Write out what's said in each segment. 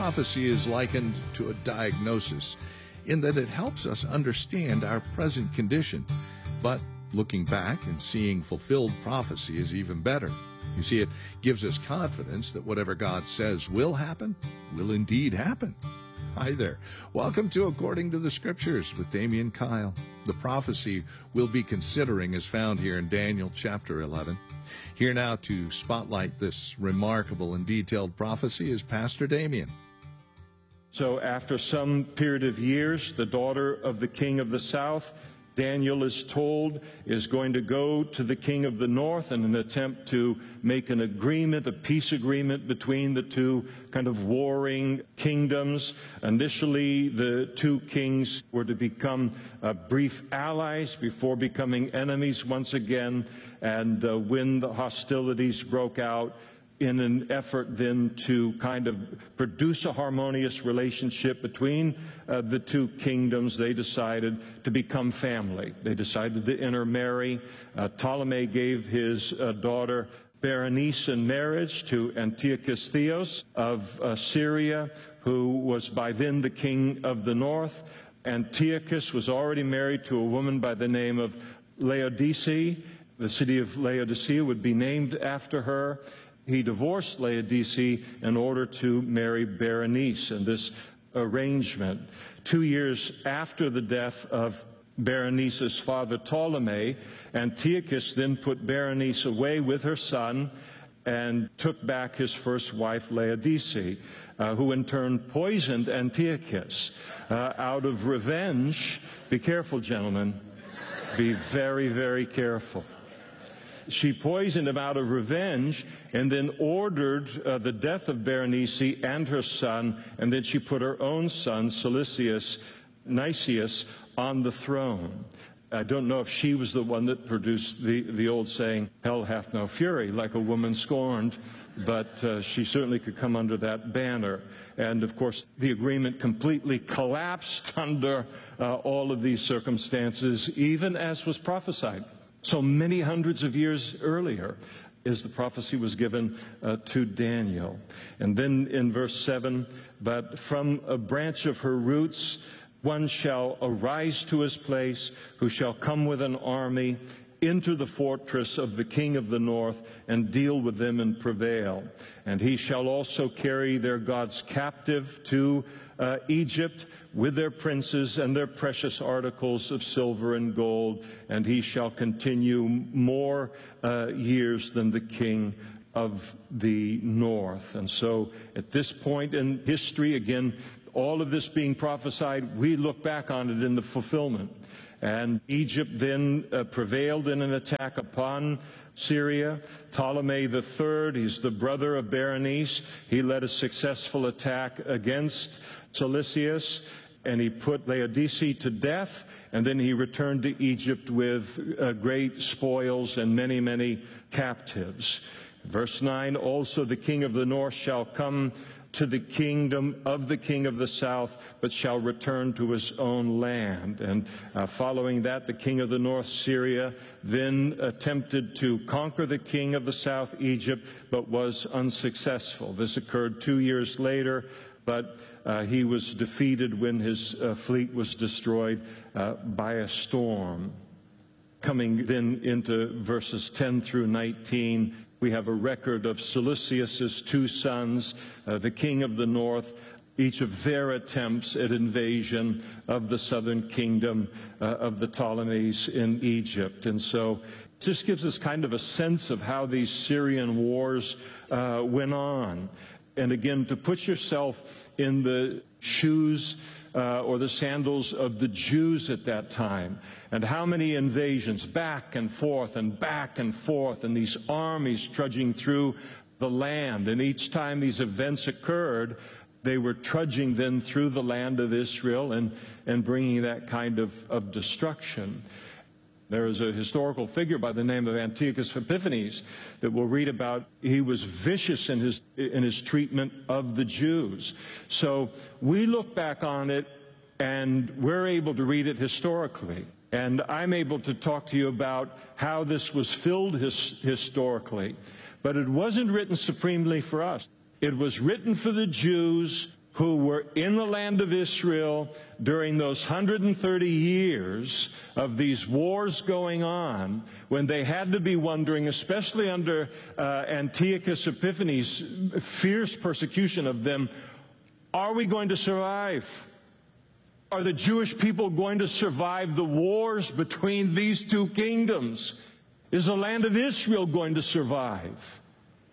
prophecy is likened to a diagnosis in that it helps us understand our present condition. But looking back and seeing fulfilled prophecy is even better. You see, it gives us confidence that whatever God says will happen, will indeed happen. Hi there. Welcome to According to the Scriptures with Damian Kyle. The prophecy we'll be considering is found here in Daniel chapter 11. Here now to spotlight this remarkable and detailed prophecy is Pastor Damian. So after some period of years, the daughter of the king of the south, Daniel is told, is going to go to the king of the north in an attempt to make an agreement, a peace agreement between the two kind of warring kingdoms. Initially, the two kings were to become brief allies before becoming enemies once again. And when the hostilities broke out, in an effort then to kind of produce a harmonious relationship between the two kingdoms, they decided to become family. They decided to intermarry. Ptolemy gave his daughter Berenice in marriage to Antiochus Theos of Syria, who was by then the king of the north. Antiochus was already married to a woman by the name of Laodice. The city of Laodicea would be named after her. He divorced Laodice in order to marry Berenice in this arrangement. 2 years after the death of Berenice's father Ptolemy, Antiochus then put Berenice away with her son and took back his first wife Laodice, who in turn poisoned Antiochus. Out of revenge, be careful, gentlemen, be very, very careful. She poisoned him out of revenge and then ordered the death of Berenice and her son, and then she put her own son, Nicias, on the throne. I don't know if she was the one that produced the old saying, hell hath no fury, like a woman scorned, but she certainly could come under that banner. And, of course, the agreement completely collapsed under all of these circumstances, even as was prophesied. So many hundreds of years earlier, as the prophecy was given to Daniel. And then in verse 7, but from a branch of her roots one shall arise to his place, who shall come with an army into the fortress of the king of the north and deal with them and prevail. And he shall also carry their gods captive to Egypt with their princes and their precious articles of silver and gold, and he shall continue more years than the king of the north. And so at this point in history, again, all of this being prophesied, we look back on it in the fulfillment. And Egypt then prevailed in an attack upon Syria. Ptolemy III, he's the brother of Berenice, he led a successful attack against Cilicius, and he put Laodice to death, and then he returned to Egypt with great spoils and many, many captives. Verse 9, also the king of the north shall come to the kingdom of the king of the south, but shall return to his own land. And following that, the king of the north, Syria, then attempted to conquer the king of the south, Egypt, but was unsuccessful. This occurred 2 years later, but he was defeated when his fleet was destroyed by a storm. Coming then into verses 10 through 19, we have a record of Cilicius's two sons, the king of the north, each of their attempts at invasion of the southern kingdom of the Ptolemies in Egypt. And so it just gives us kind of a sense of how these Syrian wars went on. And again, to put yourself in the shoes or the sandals of the Jews at that time, and how many invasions, back and forth and back and forth, and these armies trudging through the land. And each time these events occurred, they were trudging then through the land of Israel and bringing that kind of destruction. There is a historical figure by the name of Antiochus Epiphanes that we'll read about. He was vicious in his treatment of the Jews. So we look back on it, and we're able to read it historically. And I'm able to talk to you about how this was filled historically. But it wasn't written supremely for us. It was written for the Jews who were in the land of Israel during those 130 years of these wars going on, when they had to be wondering, especially under Antiochus Epiphanes' fierce persecution of them, are we going to survive? Are the Jewish people going to survive the wars between these two kingdoms? Is the land of Israel going to survive?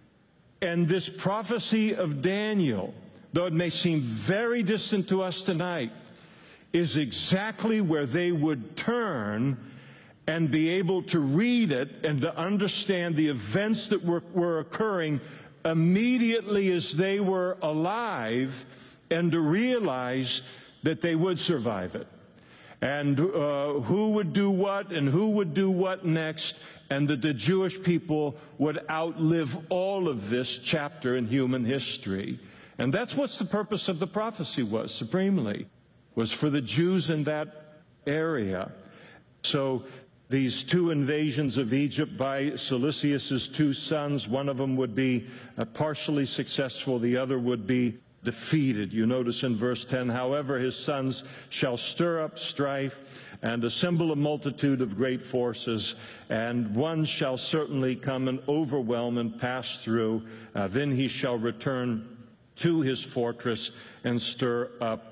And this prophecy of Daniel, though it may seem very distant to us tonight, is exactly where they would turn and be able to read it and to understand the events that were occurring immediately as they were alive, and to realize that they would survive it. And who would do what and who would do what next, and that the Jewish people would outlive all of this chapter in human history. And that's what the purpose of the prophecy was, supremely, was for the Jews in that area. So these two invasions of Egypt by Seleucus' two sons, one of them would be partially successful, the other would be defeated. You notice in verse 10, however, his sons shall stir up strife and assemble a multitude of great forces, and one shall certainly come and overwhelm and pass through. Then he shall return to his fortress and stir up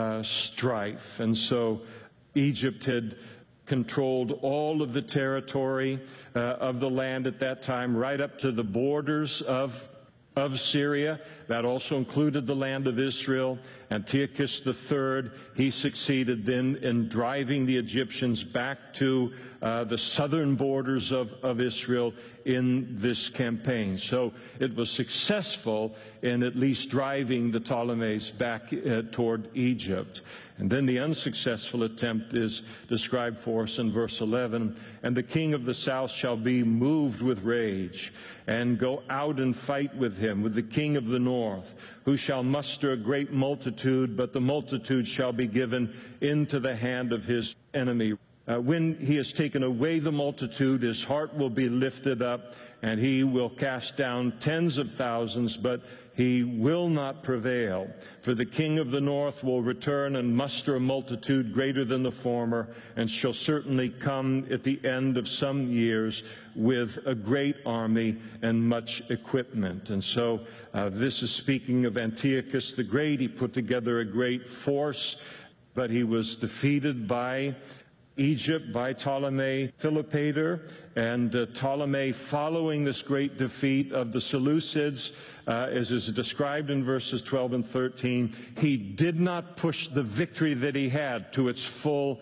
strife. And so Egypt had controlled all of the territory of the land at that time, right up to the borders of Syria. That also included the land of Israel. Antiochus III, he succeeded then in driving the Egyptians back to the southern borders of Israel in this campaign. So it was successful in at least driving the Ptolemies back toward Egypt. And then the unsuccessful attempt is described for us in verse 11. And the king of the south shall be moved with rage, and go out and fight with him, with the king of the north, who shall muster a great multitude, but the multitude shall be given into the hand of his enemy. When he has taken away the multitude, his heart will be lifted up, and he will cast down tens of thousands, but he will not prevail. For the king of the north will return and muster a multitude greater than the former, and shall certainly come at the end of some years with a great army and much equipment. And so this is speaking of Antiochus the Great. He put together a great force, but he was defeated by Egypt, by Ptolemy Philopator, and Ptolemy, following this great defeat of the Seleucids, as is described in verses 12 and 13, he did not push the victory that he had to its full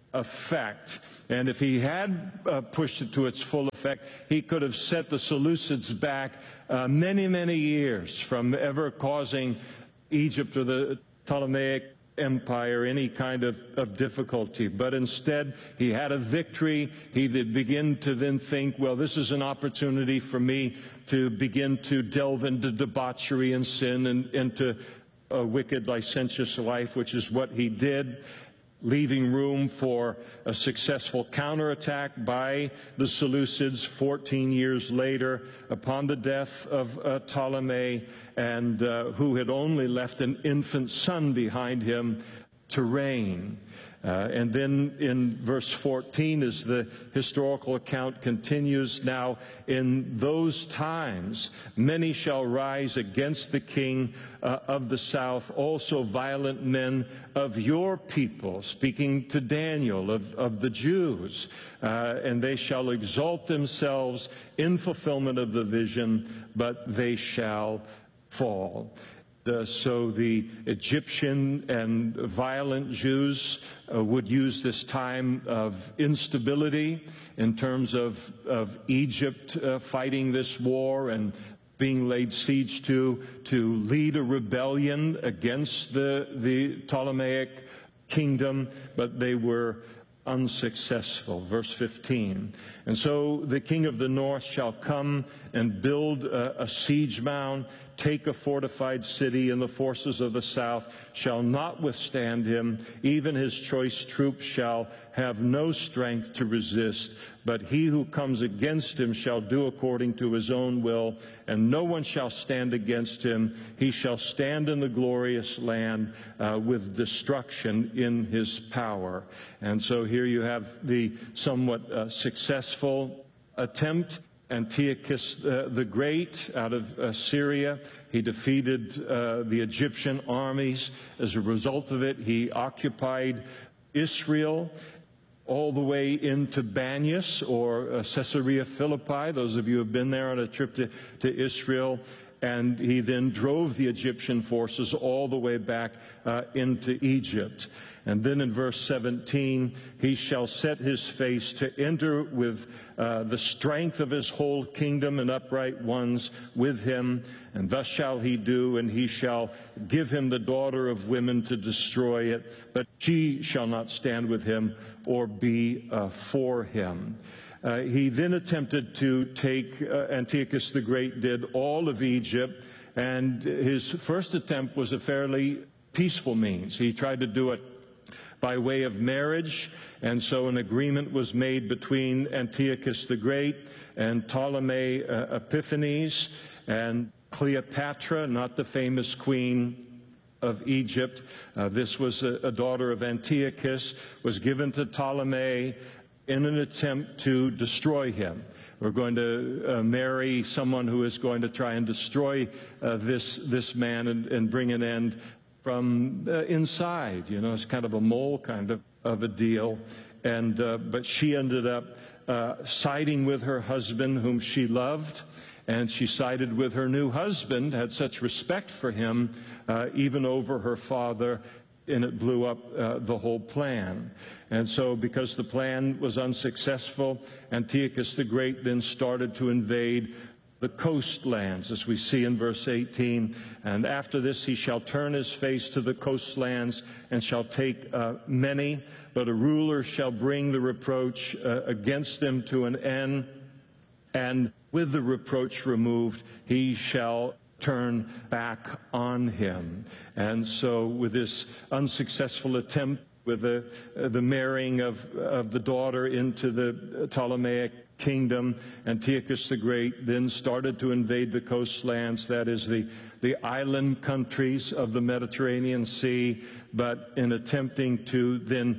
effect. And if he had pushed it to its full effect, he could have set the Seleucids back many, many years from ever causing Egypt or the Ptolemaic Empire any kind of difficulty. But instead, he had a victory. He did begin to then think, well, this is an opportunity for me to begin to delve into debauchery and sin and into a wicked, licentious life, which is what he did, leaving room for a successful counterattack by the Seleucids 14 years later upon the death of Ptolemy, and who had only left an infant son behind him to reign. And then in verse 14, as the historical account continues, now in those times many shall rise against the king of the south, also violent men of your people, speaking to Daniel of the Jews, and they shall exalt themselves in fulfillment of the vision, but they shall fall. So the Egyptian and violent Jews would use this time of instability in terms of Egypt fighting this war and being laid siege to lead a rebellion against the Ptolemaic kingdom, but they were unsuccessful. Verse 15. And so the king of the north shall come and build a siege mound take a fortified city, and the forces of the south shall not withstand him. Even his choice troops shall have no strength to resist. But he who comes against him shall do according to his own will, and no one shall stand against him. He shall stand in the glorious land with destruction in his power. And so here you have the somewhat successful attempt. Antiochus the Great out of Syria. He defeated the Egyptian armies. As a result of it, he occupied Israel all the way into Banias or Caesarea Philippi. Those of you who have been there on a trip to Israel. And he then drove the Egyptian forces all the way back into Egypt. And then in verse 17, he shall set his face to enter with the strength of his whole kingdom and upright ones with him. And thus shall he do, and he shall give him the daughter of women to destroy it. But she shall not stand with him or be for him. He then attempted to take, Antiochus the Great did, all of Egypt, and his first attempt was a fairly peaceful means. He tried to do it by way of marriage, and so an agreement was made between Antiochus the Great and Ptolemy Epiphanes and Cleopatra, not the famous queen of Egypt. This was a daughter of Antiochus, was given to Ptolemy in an attempt to destroy him. We're going to marry someone who is going to try and destroy this man and bring an end from inside. You know, it's kind of a mole kind of a deal. And but she ended up siding with her husband, whom she loved, and she sided with her new husband, had such respect for him, even over her father, and it blew up the whole plan. And so because the plan was unsuccessful, Antiochus the Great then started to invade the coastlands, as we see in verse 18. And after this he shall turn his face to the coastlands and shall take many, but a ruler shall bring the reproach against them to an end, and with the reproach removed he shall turn back on him. And so with this unsuccessful attempt, with the marrying of the daughter into the Ptolemaic kingdom, Antiochus the Great then started to invade the coastlands, that is the island countries of the Mediterranean Sea, but in attempting to then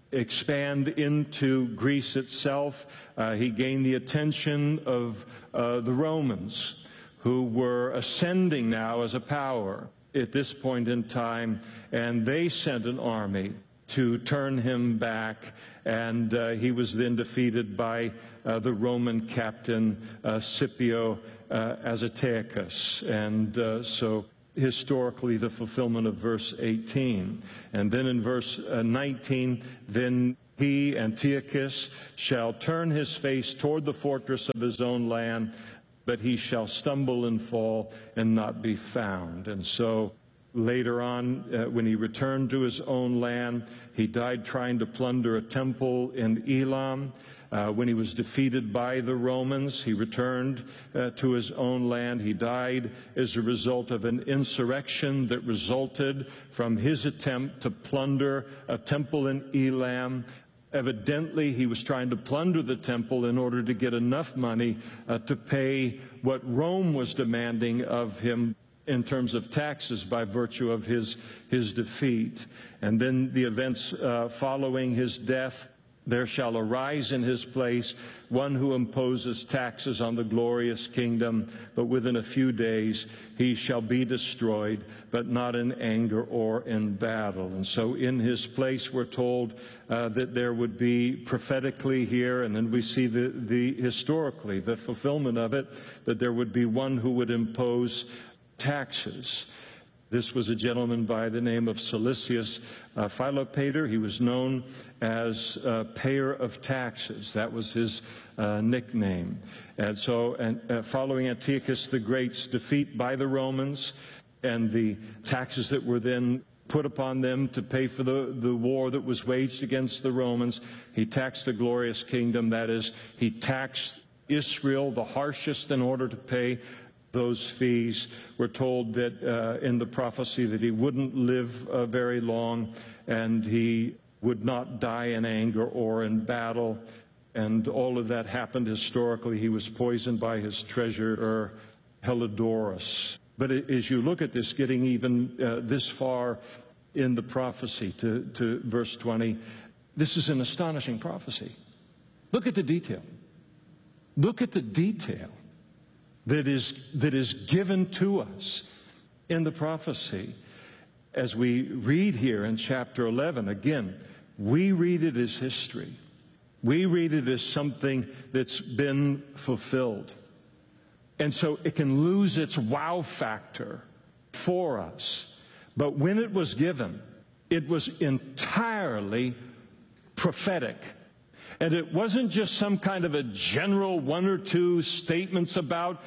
expand into Greece itself, he gained the attention of the Romans, who were ascending now as a power at this point in time, and they sent an army to turn him back, and he was then defeated by the Roman captain Scipio Azteicus. And so historically the fulfillment of verse 18. And then in verse 19, then he, Antiochus, shall turn his face toward the fortress of his own land, but he shall stumble and fall and not be found. And so later on, when he returned to his own land, he died trying to plunder a temple in Elam. When he was defeated by the Romans, he returned to his own land. He died as a result of an insurrection that resulted from his attempt to plunder a temple in Elam. Evidently, he was trying to plunder the temple in order to get enough money to pay what Rome was demanding of him in terms of taxes by virtue of his defeat. And then the events following his death: there shall arise in his place one who imposes taxes on the glorious kingdom, but within a few days he shall be destroyed, but not in anger or in battle. And so in his place we're told that there would be prophetically here, and then we see the historically, the fulfillment of it, that there would be one who would impose taxes. This was a gentleman by the name of Cilicius Philopator. He was known as payer of taxes. That was his nickname. And so, following Antiochus the Great's defeat by the Romans and the taxes that were then put upon them to pay for the war that was waged against the Romans, he taxed the glorious kingdom. That is, he taxed Israel the harshest in order to pay those fees. We're told that in the prophecy that he wouldn't live very long, and he would not die in anger or in battle. And all of that happened historically. He was poisoned by his treasurer, Helidorus. But as you look at this, getting even this far in the prophecy to verse 20, this is an astonishing prophecy. Look at the detail. Look at the detail that is given to us in the prophecy. As we read here in chapter 11, again, we read it as history. We read it as something that's been fulfilled. And so it can lose its wow factor for us. But when it was given, it was entirely prophetic. And it wasn't just some kind of a general one or two statements about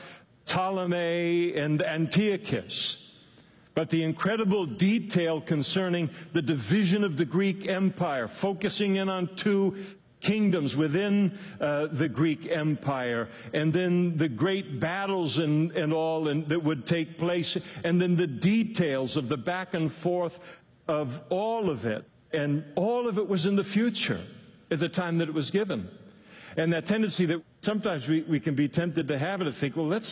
Ptolemy and Antiochus, but the incredible detail concerning the division of the Greek Empire, focusing in on two kingdoms within the Greek Empire, and then the great battles and all that would take place, and then the details of the back and forth of all of it. And all of it was in the future at the time that it was given. And that tendency that sometimes we can be tempted to have it, to think, well, let's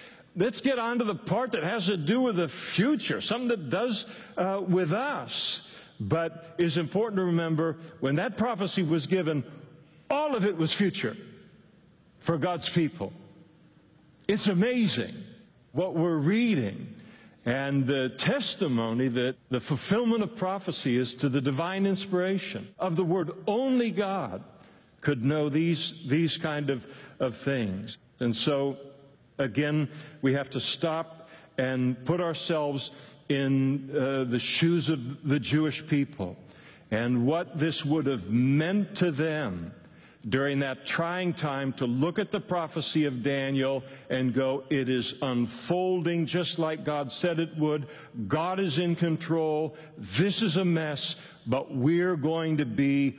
get on to the part that has to do with the future, something that does with us. But it's important to remember, when that prophecy was given, all of it was future for God's people. It's amazing what we're reading, and the testimony that the fulfillment of prophecy is to the divine inspiration of the Word. Only God could know these kind of things. And so, again, we have to stop and put ourselves in the shoes of the Jewish people and what this would have meant to them during that trying time, to look at the prophecy of Daniel and go, it is unfolding just like God said it would. God is in control. This is a mess, but we're going to be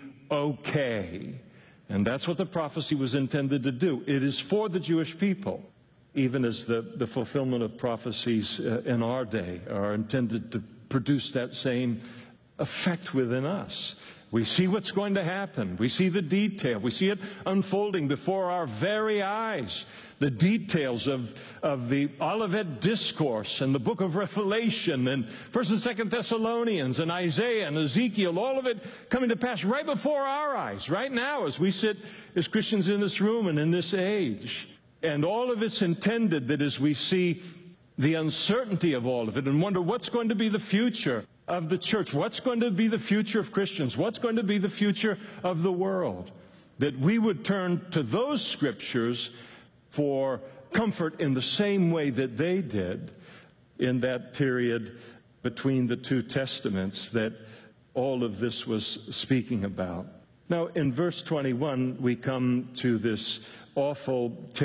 okay. And that's what the prophecy was intended to do. It is for the Jewish people, even as the fulfillment of prophecies in our day are intended to produce that same effect within us. We see what's going to happen. We see the detail. We see it unfolding before our very eyes. The details of the Olivet Discourse and the book of Revelation and 1st and 2nd Thessalonians and Isaiah and Ezekiel, all of it coming to pass right before our eyes, right now, as we sit as Christians in this room and in this age. And all of it's intended that as we see the uncertainty of all of it and wonder what's going to be the future of the church, what's going to be the future of Christians, what's going to be the future of the world, that we would turn to those scriptures for comfort in the same way that they did in that period between the two testaments that all of this was speaking about. Now, in verse 21, we come to this awful